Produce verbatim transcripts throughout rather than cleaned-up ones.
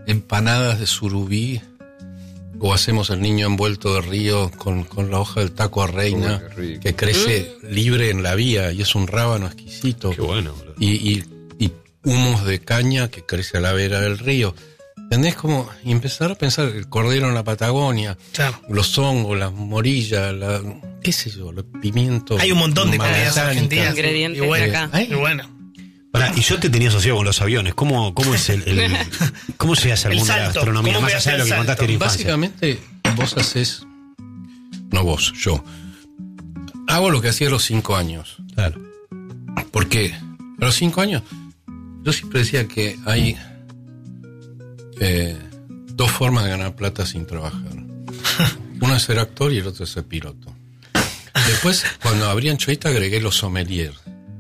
empanadas de surubí, o hacemos el niño envuelto de río con, con la hoja del taco a reina, oh, que crece mm. libre en la vía y es un rábano exquisito. Qué bueno. Y, y, y humus de caña que crece a la vera del río. ¿Entendés? Como y empezar a pensar el cordero en la Patagonia, claro. los hongos, las morillas, la, qué sé yo, los pimientos. Hay un montón de comidas argentinas. Ingredientes y bueno, acá. Y bueno. Pará, y yo te tenía asociado con los aviones. ¿Cómo, cómo es el, el cómo se hace el, el mundo salto, de la gastronomía? Más allá de lo que contaste en la infancia. Básicamente, vos haces, no vos, yo hago lo que hacía a los cinco años. Claro. Porque a los cinco años yo siempre decía que hay Eh, dos formas de ganar plata sin trabajar. Uno es ser actor y el otro es ser piloto. Después, cuando abrí Anchoita, agregué los sommeliers.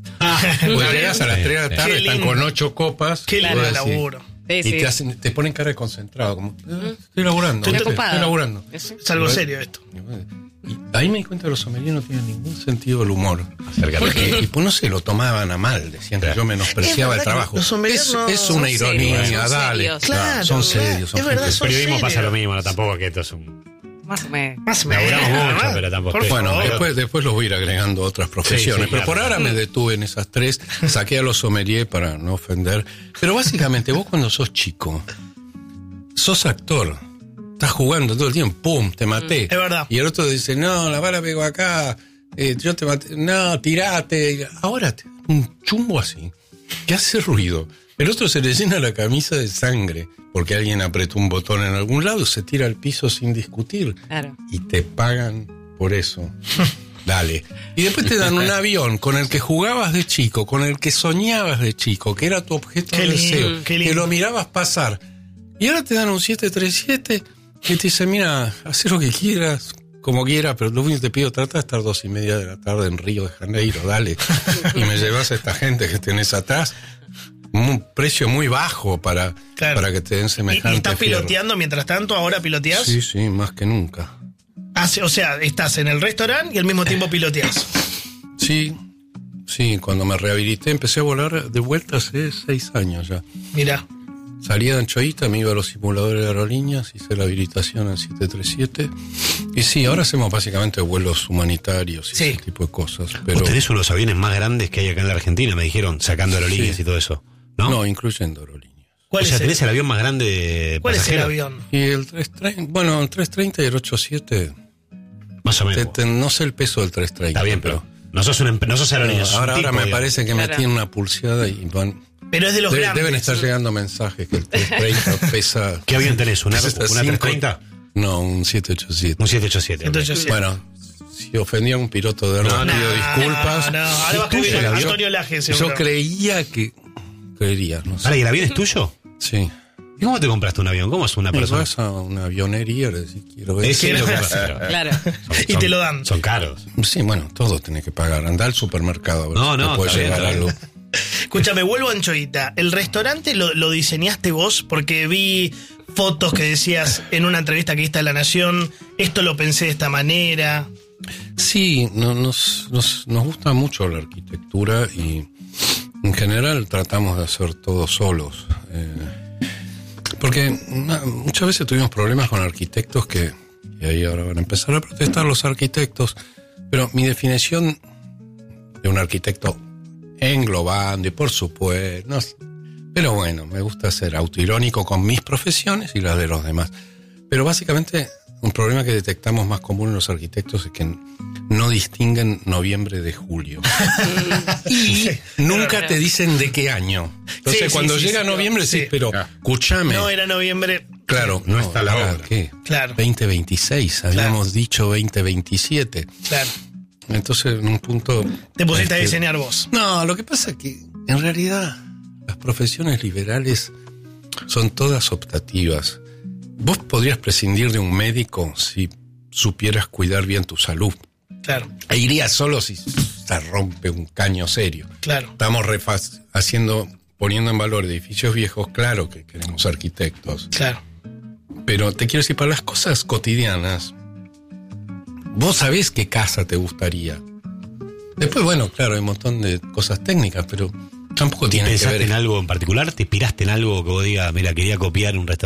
Pues llegas a las tres de la tarde, están con ocho copas. Qué lindo el laburo. Sí, y sí. Te, hacen, te ponen cara de concentrado, como, eh, estoy laburando. Estoy, estoy laburando. Es algo serio esto. Y ahí me di cuenta que los sommeliers no tienen ningún sentido del humor. Porque, y pues no se lo tomaban a mal, decían que yo menospreciaba el trabajo. Es, no, es una ironía, serios, dale. Serios. Claro, son serios. Son es verdad, el son periodismo serios. pasa lo mismo, no tampoco que esto es un... Más o menos. Más o menos. Laburamos mucho, pero tampoco. Bueno, después, después los voy a ir agregando otras profesiones. Sí, sí, pero claro. Por ahora me detuve en esas tres. Saqué a los sommeliers para no ofender. Pero básicamente vos cuando sos chico, sos actor. Estás jugando todo el tiempo, ¡pum! Te maté. Es verdad. Y el otro dice, no, la bala pegó acá, eh, yo te maté, no, tirate. Ahora, un chumbo así, que hace ruido. El otro se le llena la camisa de sangre, porque alguien apretó un botón en algún lado, se tira al piso sin discutir. Claro. Y te pagan por eso. Dale. Y después te dan un avión con el que jugabas de chico, con el que soñabas de chico, que era tu objeto de deseo, que lo mirabas pasar. Y ahora te dan un siete treinta y siete que te dice, mira, haz lo que quieras, como quieras, pero lo único que te pido, trata de estar dos y media de la tarde en Río de Janeiro, dale. Y me llevas a esta gente que tenés atrás, un precio muy bajo para, claro. para que te den semejante. ¿Y, y estás fierro. piloteando mientras tanto? ¿Ahora piloteás? Sí, sí, más que nunca. Ah, o sea, estás en el restaurante y al mismo tiempo piloteás. Sí, sí, cuando me rehabilité empecé a volar de vuelta hace seis años ya. Mirá. Salía de Anchoita, me iba a los simuladores de aerolíneas, hice la habilitación en siete treinta y siete. Y sí, ahora hacemos básicamente vuelos humanitarios y sí. ese tipo de cosas. Pero... Vos tenés uno de los aviones más grandes que hay acá en la Argentina, me dijeron, sacando aerolíneas sí. y todo eso. ¿No? No, incluyendo aerolíneas. ¿Cuál o sea, es tenés el... el avión más grande de ¿Cuál pasajero? es el avión? Y el trescientos treinta, bueno, el trescientos treinta y el ochocientos siete. Más o menos. Te, te, no sé el peso del trescientos treinta. Está bien, pero no sos, un, no sos aerolíneas. No, ahora ahora me digamos. parece que claro. me tiene una pulseada y van... Pero es de los de, grandes. Deben estar llegando mensajes que el trescientos treinta pesa... ¿Qué avión tenés? ¿Una, una trescientos treinta? No, un siete ochenta y siete. Un siete ochenta y siete. siete ochenta y siete. Bueno, si ofendía a un piloto de no, no, pido no, disculpas. No, no, ahora va a escribir Antonio Laje, seguro. Yo creía que... Creería, no sé. Ahora, ¿y el avión es tuyo? Sí. ¿Y cómo te compraste un avión? ¿Cómo es una persona? Vas a una avionería, le decís, quiero ver. Es que lo que claro. Son, y te lo dan. Son caros. Sí, bueno, todo tenés que pagar. Andá al supermercado. A ver no, si no, te puedes llevar bien, algo. Escúchame, vuelvo a Anchoita. ¿El restaurante lo, lo diseñaste vos? Porque vi fotos que decías en una entrevista que diste a La Nación, esto lo pensé de esta manera. Sí, no, nos, nos, nos gusta mucho la arquitectura y en general tratamos de hacer todo solos. Eh, porque una, muchas veces tuvimos problemas con arquitectos que, y ahí ahora van a empezar a protestar los arquitectos, pero mi definición de un arquitecto englobando y por supuesto, no, pero bueno, me gusta ser autoirónico con mis profesiones y las de los demás. Pero básicamente un problema que detectamos más común en los arquitectos es que no distinguen noviembre de julio. Y sí, nunca te dicen de qué año. Entonces sí, cuando sí, llega sí, noviembre sí, decís, pero escúchame. No era noviembre. Claro, no, no está la hora. ¿Qué? Claro. veinte veintiséis, habíamos claro. dicho veinte veintisiete. Claro. Entonces, en un punto... Te pusiste este, a diseñar vos. No, lo que pasa es que, en realidad, las profesiones liberales son todas optativas. Vos podrías prescindir de un médico si supieras cuidar bien tu salud. Claro. E irías solo si se rompe un caño serio. Claro. Estamos refaz- haciendo, poniendo en valor edificios viejos, claro que queremos arquitectos. Claro. Pero te quiero decir, para las cosas cotidianas, vos sabés qué casa te gustaría. Después, bueno, claro, hay un montón de cosas técnicas, pero tampoco tiene que ver. ¿Pensaste en algo en particular? ¿Te inspiraste en algo que vos digas, mira, quería copiar un restaurante?